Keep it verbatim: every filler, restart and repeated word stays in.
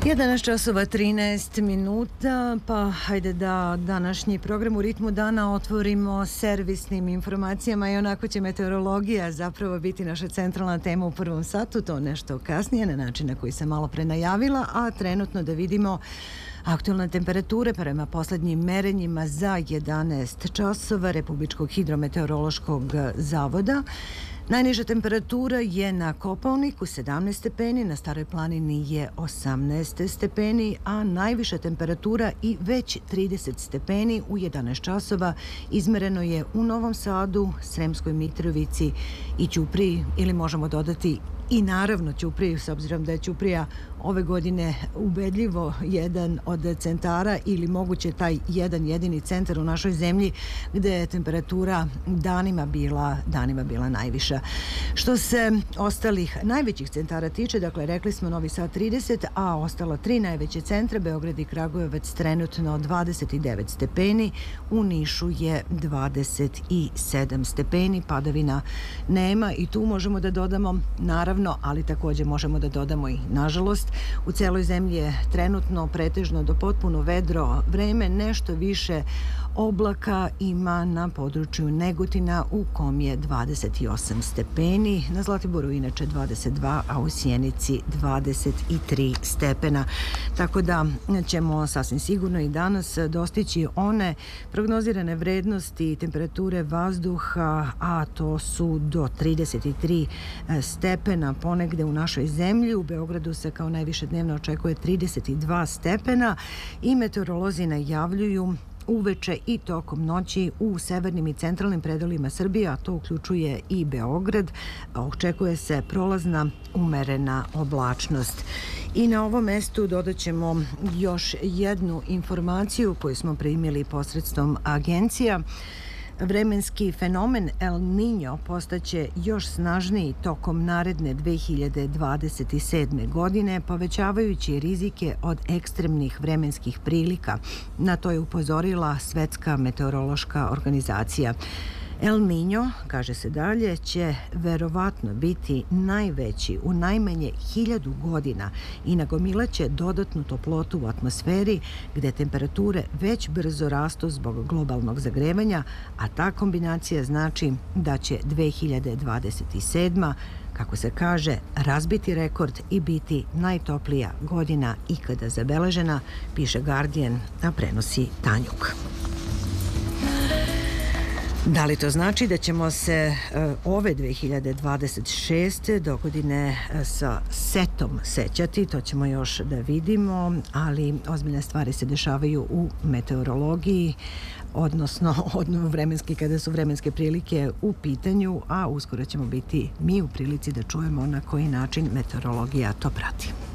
jedanaest časova trinaest minuta, pa hajde da današnji program u ritmu dana otvorimo servisnim informacijama i onako će meteorologija zapravo biti naša centralna tema u prvom satu, to nešto kasnije na način na koji sam malo pre najavila, a trenutno da vidimo aktualne temperature prema poslednjim merenjima za jedanaest časova Republičkog hidrometeorološkog zavoda. Najniža temperatura je na Kopaoniku sedamnaest stepeni, na Staroj planini je osamnaest stepeni, a najviša temperatura i već trideset stepeni u jedanaest časova izmereno je u Novom Sadu, Sremskoj Mitrovici i Ćupriji, ili možemo dodati i naravno Ćupriju, s obzirom da je Ćuprija ove godine ubedljivo jedan od centara ili moguće taj jedan jedini centar u našoj zemlji gde je temperatura danima bila, danima bila najviša. Što se ostalih najvećih centara tiče, dakle rekli smo Novi Sad trideset, a ostalo tri najveće centra, Beograd i Kragujevac trenutno dvadeset devet stepeni, u Nišu je dvadeset sedam stepeni, padavina nema i tu možemo da dodamo naravno, ali takođe možemo da dodamo i nažalost, u celoj zemlji je trenutno pretežno do potpuno vedro vreme, nešto više oblaka ima na području Negotina u kom je dvadeset osam stepeni, na Zlatiboru inače dvadeset dva, a u Sjenici dvadeset tri stepena. Tako da ćemo sasvim sigurno i danas dostići one prognozirane vrednosti temperature vazduha, a to su do trideset tri stepena ponegde u našoj zemlji. U Beogradu se kao najviše dnevno očekuje trideset dva stepena i meteorolozi najavljuju uveče i tokom noći u severnim i centralnim predelima Srbije, a to uključuje i Beograd, očekuje se prolazna umerena oblačnost. I na ovom mestu dodat ćemo još jednu informaciju koju smo primili posredstvom agencija. Vremenski fenomen El Niño postaće još snažniji tokom naredne dve hiljade dvadeset sedme. godine, povećavajući rizike od ekstremnih vremenskih prilika. Na to je upozorila Svetska meteorološka organizacija. El Niño, kaže se dalje, će verovatno biti najveći u najmanje hiljadu godina i nagomilaće dodatnu toplotu u atmosferi gde temperature već brzo rastu zbog globalnog zagrevanja, a ta kombinacija znači da će dve hiljade dvadeset sedma. kako se kaže, razbiti rekord i biti najtoplija godina ikada zabeležena, piše Guardian, a prenosi Tanjuk. Da li to znači da ćemo se ove dve hiljade dvadeset šeste. dogodine sa setom sećati? To ćemo još da vidimo, ali ozbiljne stvari se dešavaju u meteorologiji, odnosno vremenski, kada su vremenske prilike u pitanju, a uskoro ćemo biti mi u prilici da čujemo na koji način meteorologija to prati.